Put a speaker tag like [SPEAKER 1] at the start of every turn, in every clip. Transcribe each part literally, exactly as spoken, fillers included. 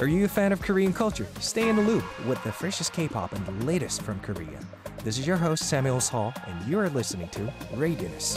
[SPEAKER 1] Are you a fan of Korean culture? Stay in the loop with the freshest K-pop and the latest from Korea. This is your host, Samuel Hall, and you are listening to Radius.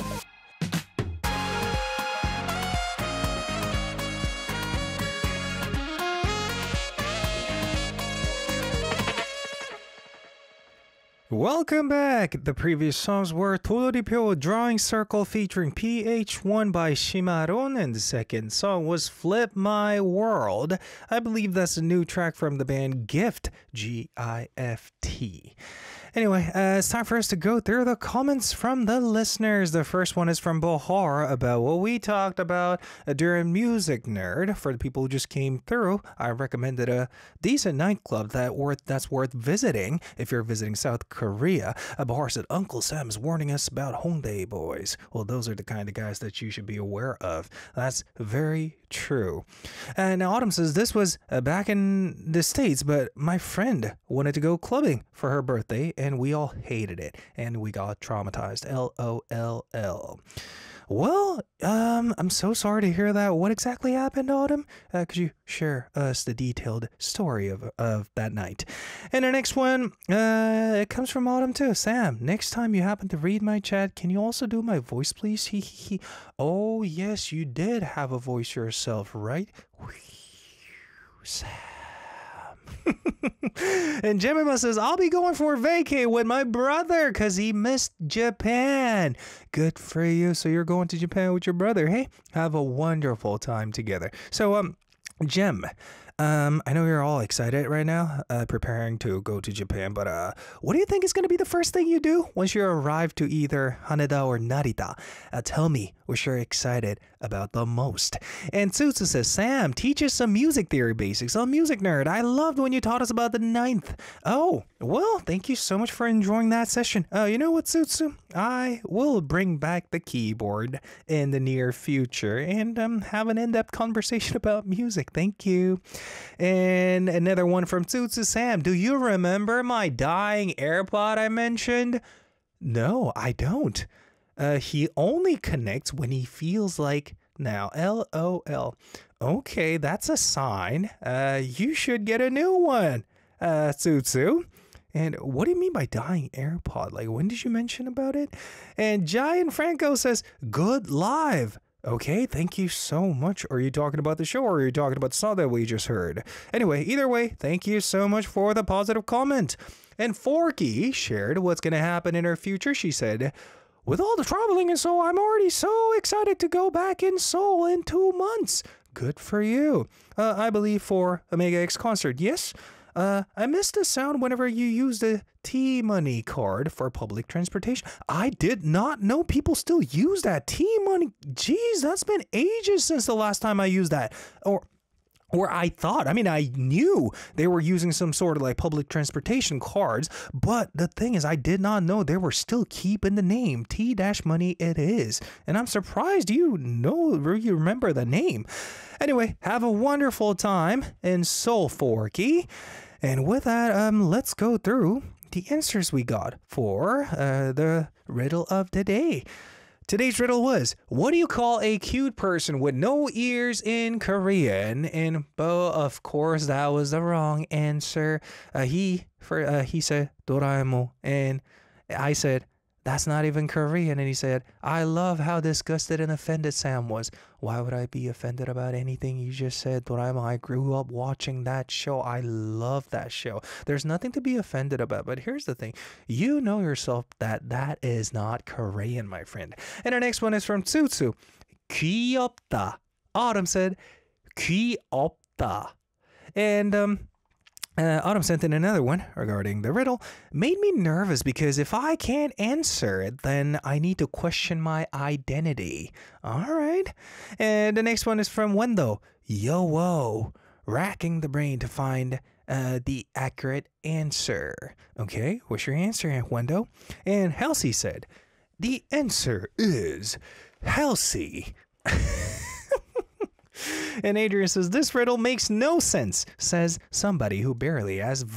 [SPEAKER 1] Welcome back! The previous songs were Todoripyo Drawing Circle featuring P H one by Shimaron, and the second song was Flip My World. I believe that's a new track from the band Gift, G I F T. Anyway, uh, it's time for us to go through the comments from the listeners. The first one is from Bohar about what we talked about during Music Nerd. For the people who just came through, I recommended a decent nightclub that worth that's worth visiting if you're visiting South Korea. Uh, Bohar said, Uncle Sam is warning us about Hongdae boys. Well, those are the kind of guys that you should be aware of. That's very true. And now Autumn says, this was uh, back in the States, but my friend wanted to go clubbing for her birthday, and we all hated it, and we got traumatized. L O L L. Well, um, I'm so sorry to hear that. What exactly happened, Autumn? Uh, could you share us the detailed story of of that night? And the next one, uh, it comes from Autumn too. Sam, next time you happen to read my chat, can you also do my voice, please? He he. Oh yes, you did have a voice yourself, right? Sam. And Jemima says, I'll be going for a vacay with my brother because he missed Japan. Good for you. So you're going to Japan with your brother. Hey, have a wonderful time together. So, um, Jem, um, I know you're all excited right now, uh, preparing to go to Japan, but uh, what do you think is going to be the first thing you do once you arrive to either Haneda or Narita? Uh, tell me what you're excited about the most. And Tsutsu says, Sam, teach us some music theory basics on Music Nerd. I loved when you taught us about the ninth. Oh, well, thank you so much for enjoying that session. Uh, you know what, Tsutsu? I will bring back the keyboard in the near future and um, have an in-depth conversation about music. Thank you. And another one from Tsutsu. Sam, do you remember my dying AirPod I mentioned? No, I don't. Uh, he only connects when he feels like now. L O L. Okay, that's a sign. Uh, you should get a new one, uh, Tsutsu. And what do you mean by dying AirPod? Like, when did you mention about it? And Giant Franco says, good live. Okay, thank you so much. Are you talking about the show or are you talking about the song that we just heard? Anyway, either way, thank you so much for the positive comment. And Forky shared what's going to happen in her future. She said, with all the traveling in Seoul, I'm already so excited to go back in Seoul in two months. Good for you. Uh, I believe for Omega X concert, yes? Uh, I missed the sound whenever you used the T-Money card for public transportation. I did not know people still use that T-Money. Jeez, that's been ages since the last time I used that. Or... Or I thought, I mean, I knew they were using some sort of like public transportation cards, but the thing is, I did not know they were still keeping the name. T-Money it is. And I'm surprised you know, you remember the name. Anyway, have a wonderful time in Seoul, Forky. And with that, um, let's go through the answers we got for uh, the riddle of the day. Today's riddle was, what do you call a cute person with no ears in Korean? And Bo, of course, that was the wrong answer. Uh, he for uh, he said Doraemon, and I said that's not even Korean. And he said, I love how disgusted and offended Sam was. Why would I be offended about anything you just said, Doraemon? I grew up watching that show. I love that show. There's nothing to be offended about. But here's the thing. You know yourself that that is not Korean, my friend. And our next one is from Tsutsu. 귀엽다. Autumn said, 귀엽다. And, um... Uh, Autumn sent in another one regarding the riddle. Made me nervous because if I can't answer it, then I need to question my identity. All right. And the next one is from Wendo. Yo, whoa. Racking the brain to find uh, the accurate answer. Okay, what's your answer, Wendo? And Halsey said, the answer is Halsey. And Adrian says, this riddle makes no sense, says somebody who barely has